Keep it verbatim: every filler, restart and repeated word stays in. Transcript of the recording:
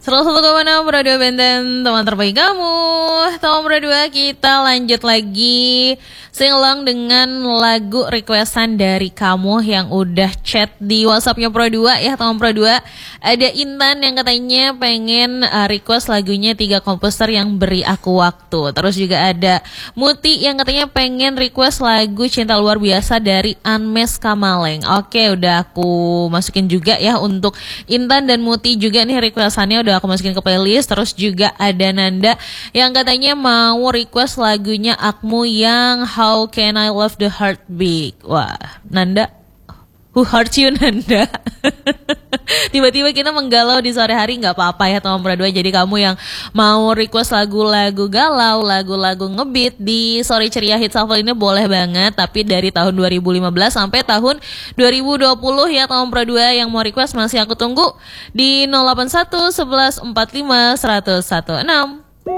seratus satu koma enam Radio Benten, teman terbaik kamu. Teman berdua, kita lanjut lagi sing-along dengan lagu requestan dari kamu yang udah chat di WhatsAppnya Pro dua ya, teman Pro dua. Ada Intan yang katanya pengen uh, request lagunya Tiga Komposer yang Beri Aku Waktu. Terus juga ada Muti yang katanya pengen request lagu Cinta Luar Biasa dari Anmes Kamaleng. Oke, udah aku masukin juga ya untuk Intan dan Muti juga nih requestannya udah aku masukin ke playlist. Terus juga ada Nanda yang katanya mau request lagunya Akmu yang How Can I Love the Heartbeat. Wah, Nanda, who hurt you Nanda? Tiba-tiba kita menggalau di sore hari, nggak apa-apa ya teman Pro dua. Jadi kamu yang mau request lagu-lagu galau, lagu-lagu ngebeat di Sore Ceria Hits Shuffle ini boleh banget. Tapi dari tahun dua ribu lima belas sampai tahun dua ribu dua puluh ya teman Pro dua, yang mau request masih aku tunggu di nol delapan satu satu satu empat lima satu nol satu enam.